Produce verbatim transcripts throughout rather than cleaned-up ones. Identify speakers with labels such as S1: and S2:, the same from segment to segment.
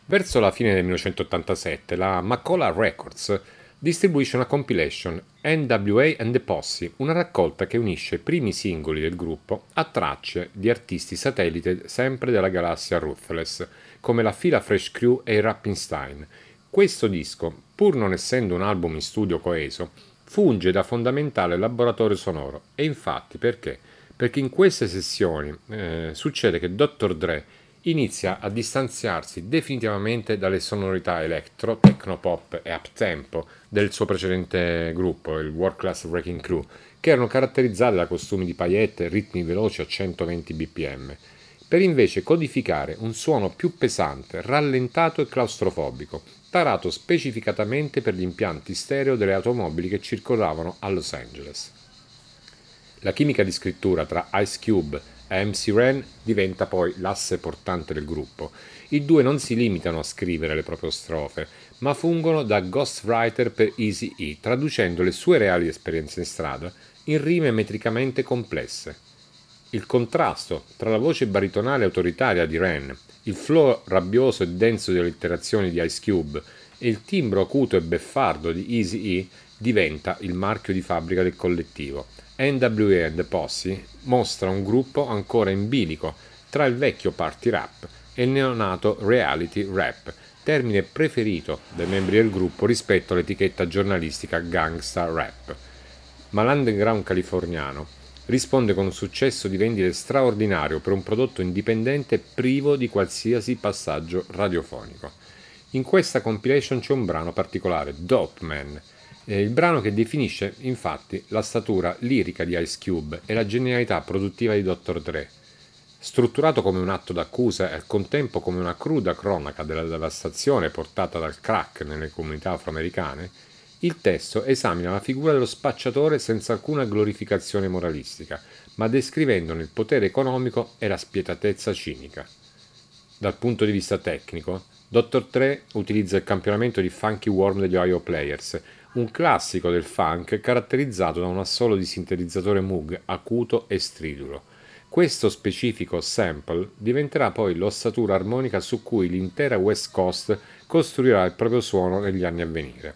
S1: Verso la fine del millenovecentottantasette la Macola Records distribuisce una compilation, N W A and the Posse, una raccolta che unisce i primi singoli del gruppo a tracce di artisti satellite sempre della galassia Ruthless, come la Fila Fresh Crew e i Rappinstein. Questo disco, pur non essendo un album in studio coeso, funge da fondamentale laboratorio sonoro. E infatti perché? Perché in queste sessioni eh, succede che doctor Dre inizia a distanziarsi definitivamente dalle sonorità electro, techno-pop e uptempo del suo precedente gruppo, il World Class Wrecking Crew, che erano caratterizzate da costumi di paillette e ritmi veloci a centoventi bpm, per invece codificare un suono più pesante, rallentato e claustrofobico, tarato specificatamente per gli impianti stereo delle automobili che circolavano a Los Angeles. La chimica di scrittura tra Ice Cube e M C Ren diventa poi l'asse portante del gruppo. I due non si limitano a scrivere le proprie strofe, ma fungono da ghostwriter per Eazy-E, traducendo le sue reali esperienze in strada in rime metricamente complesse. Il contrasto tra la voce baritonale autoritaria di Ren, il flow rabbioso e denso delle itterazioni di Ice Cube e il timbro acuto e beffardo di Eazy-E diventa il marchio di fabbrica del collettivo. N W A and the Posse mostra un gruppo ancora in bilico tra il vecchio party rap e il neonato reality rap, termine preferito dai membri del gruppo rispetto all'etichetta giornalistica gangsta rap. Ma l'underground californiano risponde con un successo di vendite straordinario per un prodotto indipendente privo di qualsiasi passaggio radiofonico. In questa compilation c'è un brano particolare, Dope Man, il brano che definisce infatti la statura lirica di Ice Cube e la genialità produttiva di doctor Dre. Strutturato come un atto d'accusa e al contempo come una cruda cronaca della devastazione portata dal crack nelle comunità afroamericane, il testo esamina la figura dello spacciatore senza alcuna glorificazione moralistica, ma descrivendone il potere economico e la spietatezza cinica. Dal punto di vista tecnico, doctor Dre utilizza il campionamento di Funky Worm degli Ohio Players, un classico del funk caratterizzato da un assolo di sintetizzatore Moog acuto e stridulo. Questo specifico sample diventerà poi l'ossatura armonica su cui l'intera West Coast costruirà il proprio suono negli anni a venire.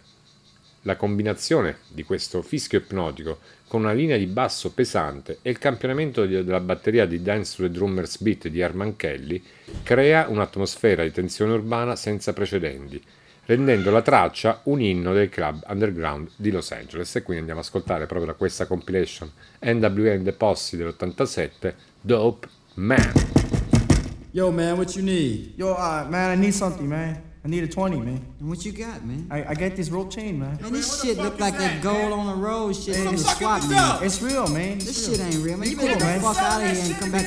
S1: La combinazione di questo fischio ipnotico con una linea di basso pesante e il campionamento della batteria di Dance to the Drummer's Beat di Herman Kelly crea un'atmosfera di tensione urbana senza precedenti, rendendo la traccia un inno del club underground di Los Angeles. E quindi andiamo ad ascoltare proprio da questa compilation N W A and the Posse dell'ottantasette, Dope Man.
S2: Yo man, what you need?
S3: Yo, uh, man, I need something, man. I need a twenty, man.
S2: And what you got, man?
S3: I, I got this rope chain, man.
S2: Man, this shit look like that gold on the road shit
S3: Hey,
S2: from the
S3: it's-
S2: swap meet.
S3: It's real, man. It's
S2: This
S3: real.
S2: shit ain't real, man.
S3: It's
S2: You better
S3: cool,
S2: get the
S3: man.
S2: fuck out of here and come back